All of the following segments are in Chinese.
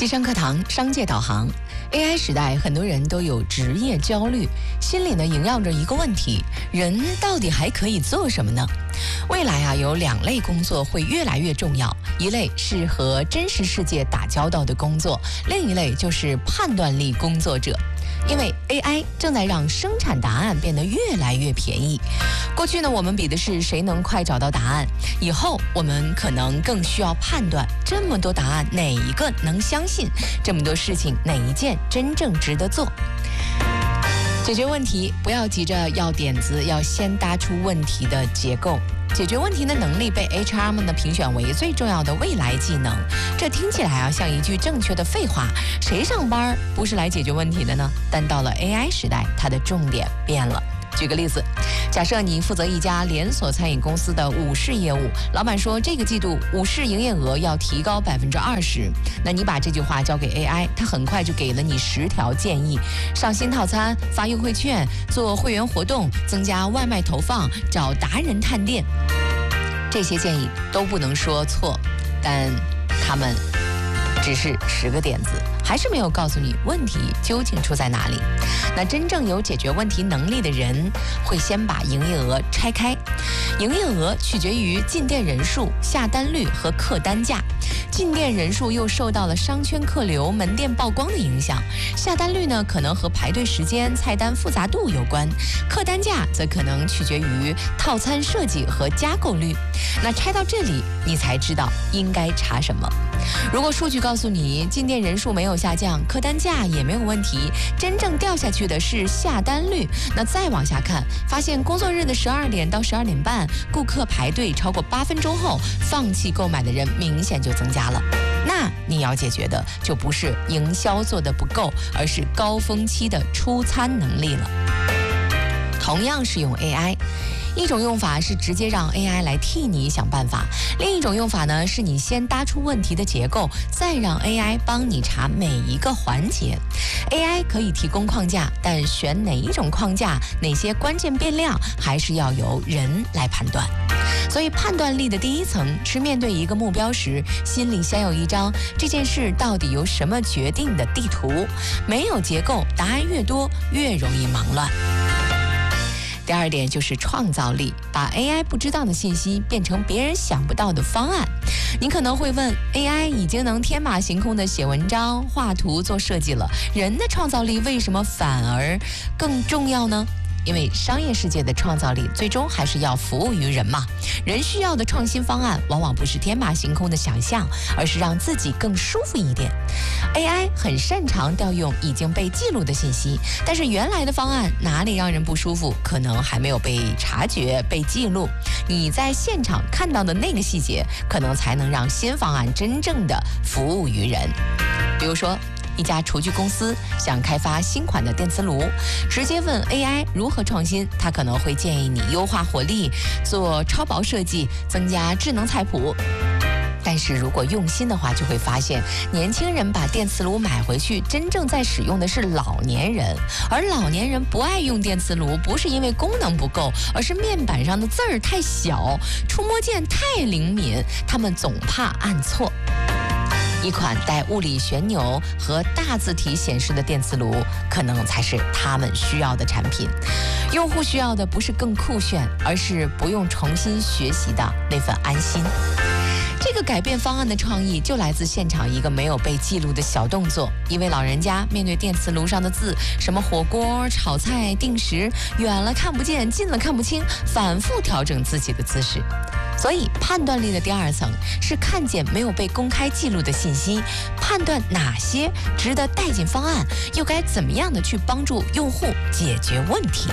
西山课堂商界导航。 AI 时代，很多人都有职业焦虑，心里呢萦绕着一个问题：人到底还可以做什么呢？未来有2类工作会越来越重要，一类是和真实世界打交道的工作，另一类就是判断力工作者。 因为 AI 正在让生产答案变得越来越便宜。过去呢，我们比的是谁能快找到答案；以后我们可能更需要判断，这么多答案哪一个能相信？这么多事情哪一件真正值得做？解决问题不要急着要点子，要先搭出问题的结构。 解决问题的能力被 HR 们呢评选为最重要的未来技能，这听起来像一句正确的废话。谁上班不是来解决问题的呢？但到了 AI 时代，它的重点变了。举个例子，假设你负责一家连锁餐饮公司的午市业务，老板说这个季度午市营业额要提高20%，那你把这句话交给 AI， 它很快就给了你10条建议：上新套餐、发优惠券、做会员活动、增加外卖投放、找达人探店。 这些建议都不能说错，但他们只是10个点子，还是没有告诉你问题究竟出在哪里。那真正有解决问题能力的人，会先把营业额拆开。营业额取决于进店人数、下单率和客单价。进店人数又受到了商圈客流、门店曝光的影响。下单率呢，可能和排队时间、菜单复杂度有关。客单价则可能取决于套餐设计和加购率。那拆到这里，你才知道应该查什么。如果数据告诉你进店人数没有下降，客单价也没有问题，真正掉下去的是下单率，那再往下看，发现工作日的12点到12点半，顾客排队超过8分钟后，放弃购买的人明显就增加了。那你要解决的就不是营销做得不够，而是高峰期的出餐能力了。同样是用 AI。 一种用法是直接让 AI 来替你想办法，另一种用法呢是你先搭出问题的结构，再让 AI 帮你查每一个环节。AI 可以提供框架，但选哪一种框架、哪些关键变量，还是要由人来判断。所以判断力的第一层是面对一个目标时，心里先有一张这件事到底由什么决定的地图。没有结构，答案越多，越容易忙乱。 第2点就是创造力，把 AI 不知道的信息变成别人想不到的方案。你可能会问 ，AI 已经能天马行空的写文章、画图、做设计了，人的创造力为什么反而更重要呢？ 因为商业世界的创造力最终还是要服务于人嘛，人需要的创新方案往往不是天马行空的想象，而是让自己更舒服一点。AI 很擅长调用已经被记录的信息，但是原来的方案哪里让人不舒服，可能还没有被察觉、被记录。你在现场看到的那个细节，可能才能让新方案真正的服务于人。比如说， 一家厨具公司想开发新款的电磁炉，直接问 AI 如何创新，它可能会建议你优化火力、做超薄设计、增加智能菜谱。但是如果用心的话，就会发现年轻人把电磁炉买回去，真正在使用的是老年人，而老年人不爱用电磁炉，不是因为功能不够，而是面板上的字儿太小，触摸键太灵敏，他们总怕按错。 一款带物理旋钮和大字体显示的电磁炉，可能才是他们需要的产品。用户需要的不是更酷炫，而是不用重新学习的那份安心。这个改变方案的创意就来自现场一个没有被记录的小动作。一位老人家面对电磁炉上的字，什么火锅、炒菜、定时，远了看不见，近了看不清，反复调整自己的姿势。 所以，判断力的第2层是看见没有被公开记录的信息，判断哪些值得带进方案，又该怎么样的去帮助用户解决问题。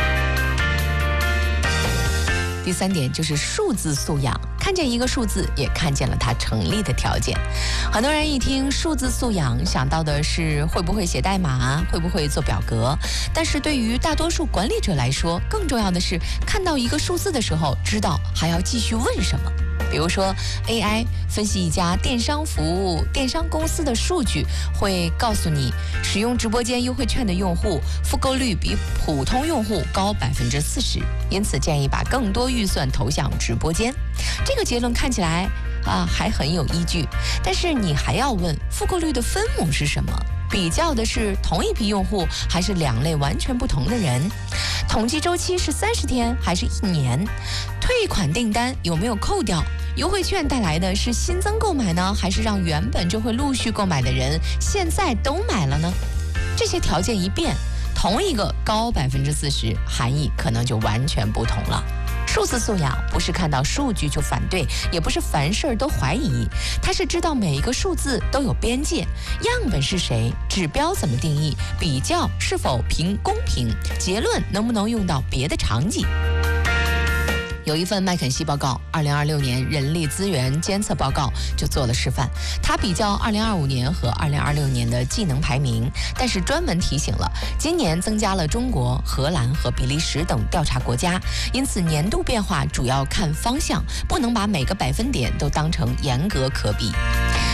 第3点就是数字素养，看见一个数字，也看见了它成立的条件。很多人一听数字素养，想到的是会不会写代码，会不会做表格。但是对于大多数管理者来说，更重要的是看到一个数字的时候，知道还要继续问什么。 比如说 ，AI 分析一家电商服务、电商公司的数据，会告诉你使用直播间优惠券的用户复购率比普通用户高40%，因此建议把更多预算投向直播间。这个结论看起来还很有依据。但是你还要问复购率的分母是什么？比较的是同一批用户，还是两类完全不同的人？统计周期是30天还是1年？退款订单有没有扣掉？优惠券带来的是新增购买呢，还是让原本就会陆续购买的人现在都买了呢？这些条件一变，同一个高40%，含义可能就完全不同了。数字素养不是看到数据就反对，也不是凡事都怀疑，它是知道每一个数字都有边界，样本是谁，指标怎么定义，比较是否公平，结论能不能用到别的场景。有一份麦肯锡报告，2026年人力资源监测报告就做了示范。它比较2025年和2026年的技能排名，但是专门提醒了，今年增加了中国、荷兰和比利时等调查国家，因此年度变化主要看方向，不能把每个百分点都当成严格可比。